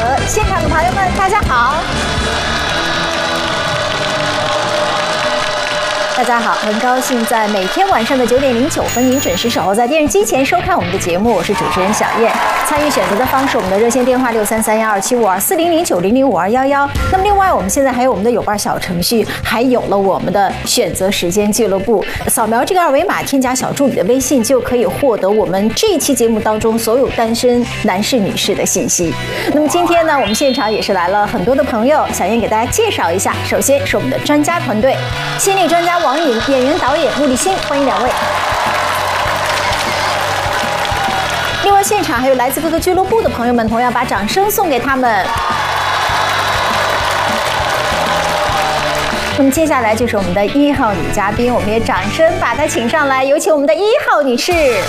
现场的朋友们，大家好。大家好，很高兴在每天晚上的9点09分，您准时守候在电视机前收看我们的节目。我是主持人小燕。参与选择的方式，我们的热线电话633-1275-4009-005211。那么另外，我们现在还有我们的有伴小程序，还有了我们的选择时间俱乐部。扫描这个二维码，添加小助理的微信，就可以获得我们这一期节目当中所有单身男士、女士的信息。那么今天呢，我们现场也是来了很多的朋友，小燕给大家介绍一下。首先是我们的专家团队，心理专家王颖、演员导演穆立新，欢迎两位。另外，现场还有来自各个俱乐部的朋友们，同样把掌声送给他们。那么接下来就是我们的1号女嘉宾，我们也掌声把她请上来，有请我们的1号女士。你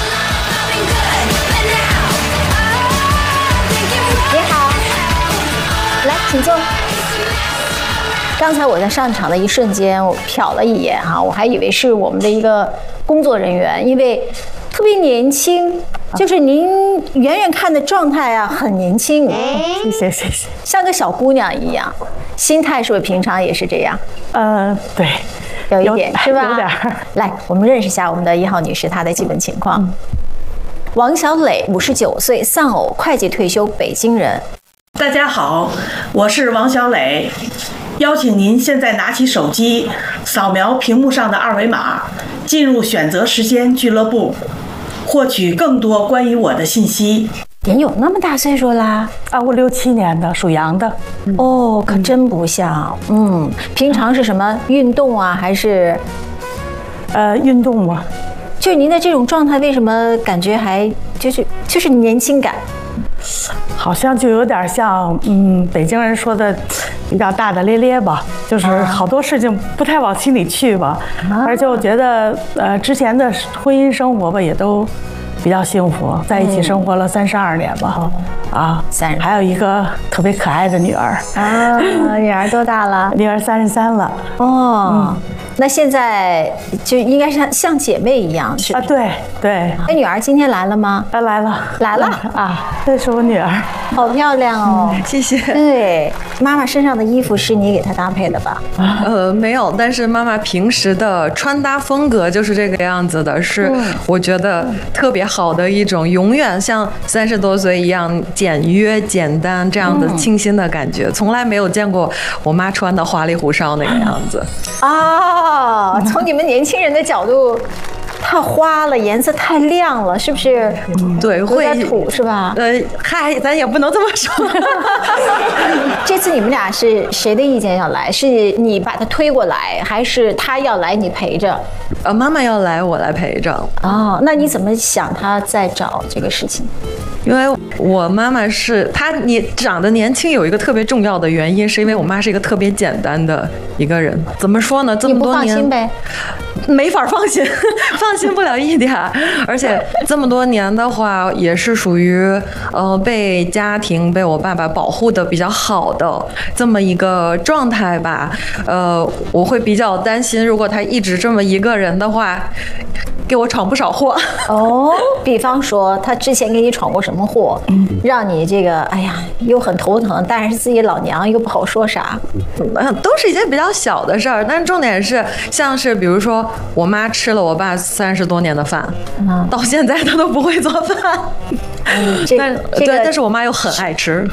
好，来，请坐。刚才我在上场的一瞬间，我瞟了一眼哈，我还以为是我们的一个工作人员，因为特别年轻，就是您远远看的状态啊，很年轻。 谢谢， 像个小姑娘一样，心态是不是平常也是这样？ 对， 有一点是吧？ 有点。 来，我们认识一下我们的1号女士，她的基本情况。王小磊，59岁，丧偶，会计退休，北京人。 大家好，我是王小磊。邀请您现在拿起手机，扫描屏幕上的二维码，进入选择时间俱乐部，获取更多关于我的信息。 您有那么大岁数啦？ 啊，我67年的，属羊的。 哦，可真不像。平常是什么运动啊，还是？ 运动嘛。 就是您的这种状态，为什么感觉还就是年轻感？ 好像就有点像北京人说的比较大大咧咧吧，就是好多事情不太往心里去吧。而且我觉得之前的婚姻生活吧也都比较幸福，在一起生活了32年吧。还有一个特别可爱的女儿。 女儿多大了？ 女儿33了。 那现在就应该是像姐妹一样，是吧？ 对。 那女儿今天来了吗？ 来了这是我女儿， 好漂亮哦！ 谢谢。 对，妈妈身上的衣服是你给她搭配的吧？ 没有，但是妈妈平时的穿搭风格就是这个样子的，是我觉得特别好的一种，永远像30多岁一样简约简单这样的清新的感觉，从来没有见过我妈穿的花里胡哨那个样子。 从你们年轻人的角度，太花了，颜色太亮了，是不是？ 对， 有点土是吧？ 咱也不能这么说。 这次你们俩是谁的意见要来？是你把他推过来，还是他要来你陪着？ 妈妈要来，我来陪着。 那你怎么想他再找这个事情？ 因为我妈妈是你长得年轻，有一个特别重要的原因，是因为我妈是一个特别简单的一个人。怎么说呢？这么多年， 你不放心呗？ 没法放心，放心不了一点。而且这么多年的话，也是属于被家庭被我爸爸保护的比较好的这么一个状态吧。我会比较担心，如果他一直这么一个人的话，给我闯不少祸。 比方说他之前给你闯过什么祸，让你这个又很头疼，但是自己老娘又不好说啥。 都是一些比较小的事儿，但是重点是像是比如说我妈吃了我爸30多年的饭，到现在她都不会做饭。但是我妈又很爱吃。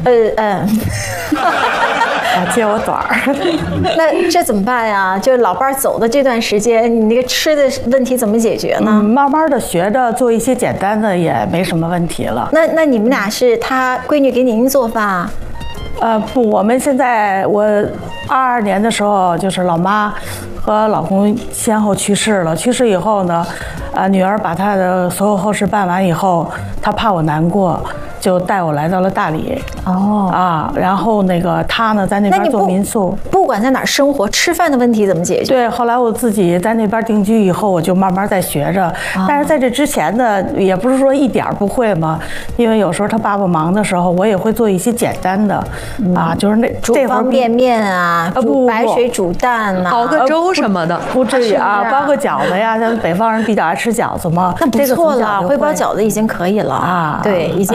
接我短儿。 那这怎么办呀？就是老伴走的这段时间，你那个吃的问题怎么解决呢？ 慢慢的学着做一些简单的，也没什么问题了。 那你们俩是他闺女给您做饭啊？ 不，我们现在我22年的时候，就是老妈和老公先后去世了。去世以后呢，女儿把她的所有后事办完以后，她怕我难过，就带我来到了大理。然后他呢在那边做民宿。 不管在哪儿生活，吃饭的问题怎么解决？ 对，后来我自己在那边定居以后，我就慢慢在学着。但是在这之前呢，也不是说一点不会嘛，因为有时候他爸爸忙的时候，我也会做一些简单的。就是煮方便面啊，煮白水煮蛋啊， 熬个粥什么的， 不至于包个饺子呀，像北方人比较爱吃饺子嘛。 那不错了，会包饺子已经可以了对，已经可以点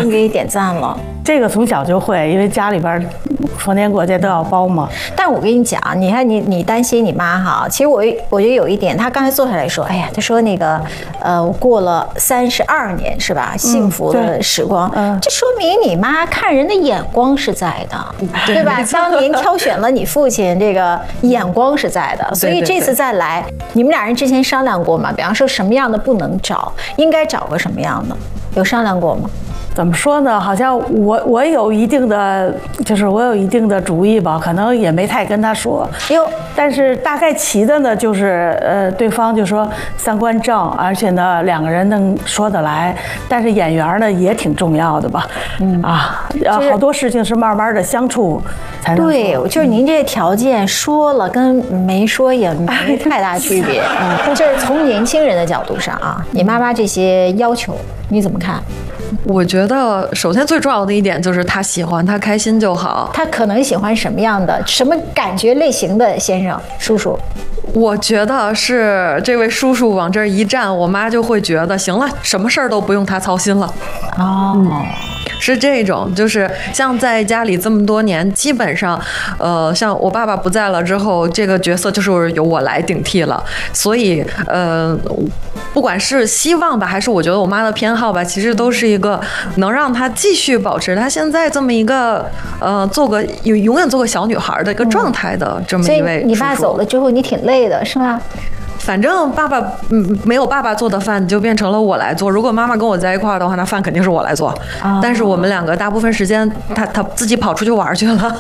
点赞了。 这个从小就会，因为家里边逢年过节都要包嘛。 但我跟你讲，你看你担心你妈哈，其实我觉得有一点，她刚才坐下来说，哎呀，她说那个我过了32年是吧，幸福的时光，这说明你妈看人的眼光是在的，对吧？当年挑选了你父亲，这个眼光是在的，所以这次再来，你们俩人之前商量过吗？比方说什么样的不能找，应该找个什么样的，有商量过吗？ 怎么说呢？好像我有一定的，就是我有一定的主意吧，可能也没太跟他说。但是大概齐的呢，就是对方就说三观正，而且呢两个人能说得来，但是眼缘呢也挺重要的吧。好多事情是慢慢的相处才能。 对，就是您这条件说了跟没说也没太大区别。就是从年轻人的角度上啊，你妈妈这些要求你怎么看？ 我觉得首先最重要的一点就是他喜欢，他开心就好。 他可能喜欢什么样的、什么感觉类型的先生叔叔？ 我觉得是这位叔叔往这儿一站，我妈就会觉得行了，什么事儿都不用他操心了。是这种，就是像在家里这么多年，基本上，像我爸爸不在了之后，这个角色就是由我来顶替了。所以，不管是希望吧，还是我觉得我妈的偏好吧，其实都是一个能让她继续保持她现在这么一个，永远做个小女孩的一个状态的这么一位叔叔。 所以你爸走了之后，你挺累的，是吧？ 反正爸爸没有爸爸做的饭，就变成了我来做。如果妈妈跟我在一块儿的话，那饭肯定是我来做。但是我们两个大部分时间，他自己跑出去玩去了。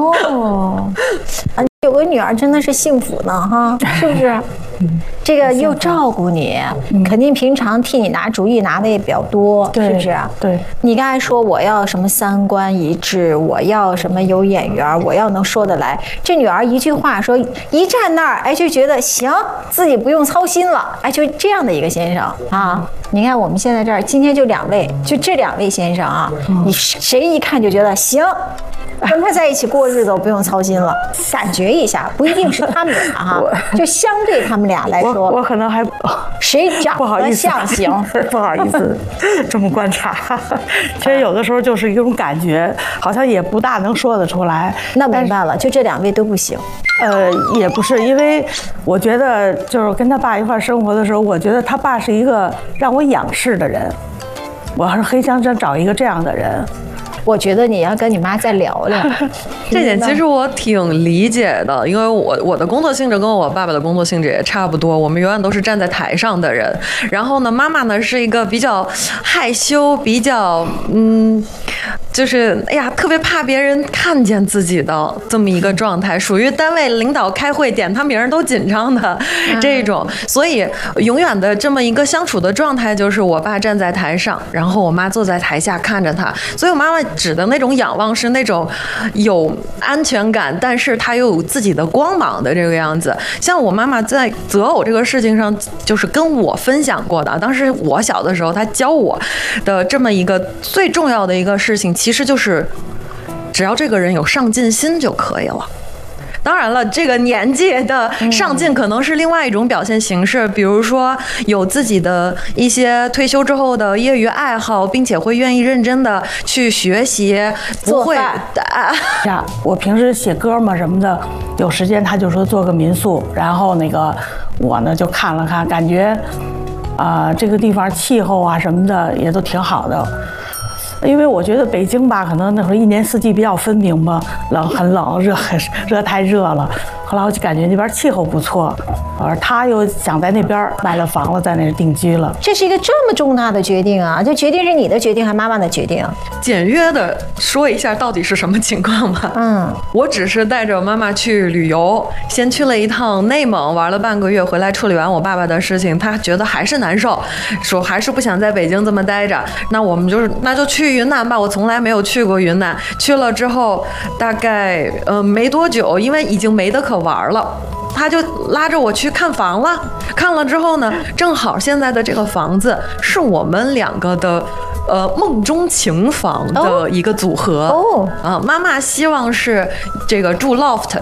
有个女儿真的是幸福呢，哈，是不是？这个又照顾你，肯定平常替你拿主意拿的也比较多，是不是？ 对。 你刚才说我要什么三观一致，我要什么有眼缘，我要能说得来。这女儿一句话说，一站那儿，哎，就觉得行，自己不用操心了，哎，就这样的一个先生啊。你看我们现在这儿今天就2位，就这2位先生啊，你谁一看就觉得行。跟他在一起过日子，我不用操心了。感觉一下，不一定是他们俩哈，就相对他们俩来说， 我可能还谁长得像行？ 不好意思，这么观察。其实有的时候就是一种感觉，好像也不大能说得出来。 那明白了，就这2位都不行。 也不是，因为我觉得就是跟他爸一块生活的时候，我觉得他爸是一个让我仰视的人，我还是很想找一个这样的人。 我觉得你要跟你妈再聊聊这点，其实我挺理解的，因为我的工作性质跟我爸爸的工作性质也差不多，我们永远都是站在台上的人。然后呢，妈妈呢是一个比较害羞，比较就是哎呀，特别怕别人看见自己的这么一个状态，属于单位领导开会点他名儿都紧张的这种，所以永远的这么一个相处的状态就是我爸站在台上，然后我妈坐在台下看着他，所以我妈妈指的那种仰望是那种有安全感，但是她又有自己的光芒的这个样子。像我妈妈在择偶这个事情上，就是跟我分享过的，当时我小的时候，她教我的这么一个最重要的一个事情，其实就是只要这个人有上进心就可以了。当然了，这个年纪的上进可能是另外一种表现形式，比如说有自己的一些退休之后的业余爱好，并且会愿意认真的去学习，不会呀。我平时写歌嘛什么的，有时间他就说做个民宿，然后那个我呢就看了看，感觉这个地方气候啊什么的也都挺好的。因为我觉得北京吧，可能那会儿一年四季比较分明吧，冷很冷，热太热了。后来我就感觉那边气候不错，而他又想在那边买了房了，在那儿定居了。 这是一个这么重大的决定啊！这决定是你的决定还是妈妈的决定？ 简约的说一下到底是什么情况吧。我只是带着妈妈去旅游，先去了一趟内蒙，玩了半个月，回来处理完我爸爸的事情，他觉得还是难受，说还是不想在北京这么待着。那就去云南吧，我从来没有去过云南。去了之后，大概没多久，因为已经没得可玩了，他就拉着我去看房了。看了之后呢，正好现在的这个房子是我们2个的梦中情房的一个组合。妈妈希望是这个住 loft，